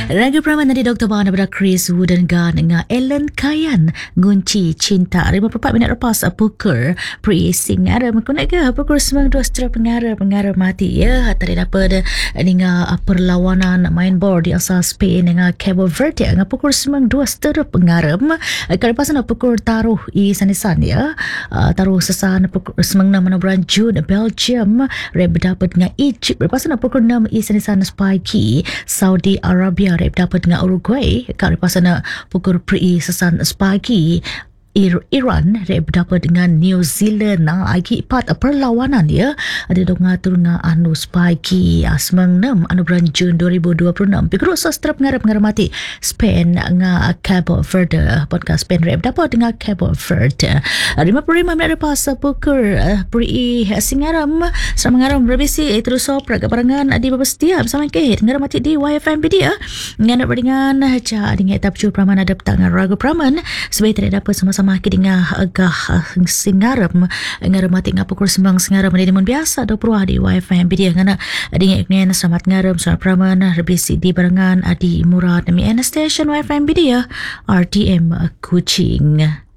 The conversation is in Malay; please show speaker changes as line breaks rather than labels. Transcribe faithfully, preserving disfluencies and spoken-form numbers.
Raga Praman dari Doktor Bana pada Chris Wu dan Gan dengan Ellen Kayan ngunci cinta lima puluh empat minit lepas pukul pre singar mengkunak ke pukul sembilan dua secara pengarah pengarah mati ya tadi dapat dengan perlawanan main board di asal Spain dengan Cabo Verde dengan pukul sembilan dua secara pengarah kelepasan pukul taruh i sanisan ya taruh sesan pukul sembilan enam bulan Jun Belgium rep dapat dengan Egypt lepasan pukul enam i sanisan pagi Saudi Arabia rep dapat dengan Uruguay kat lepasan pukul pre sesan pagi Iran rep dapat dengan New Zealand nah lagi empat perlawanan ya ada dengan turungan anu pagi sembilan enam anu bulan Jun dua ribu dua puluh enam pikir sastra pengarap mengamati Spain dengan Cabo Verde podcast Spain rep dapat dengan Cabo Verde lima puluh lima minit lepas pukul pri singaram sama mengaram berbisi terus sopra keparangan di bawah setia bersama ke mengamati di Y F M dia dengan beringan ca dengan tapju praman ada tangan Ragu Praman sebaik tidak dapat sama sama dengan agak singaram ngaram mati ngapa pukul sembilan singaram di mun biasa do pruah di Y F M dia ngana dengan selamat ngaram selamat praman rebisi di barengan adi murad mi station Y F M dia R T M Kuching.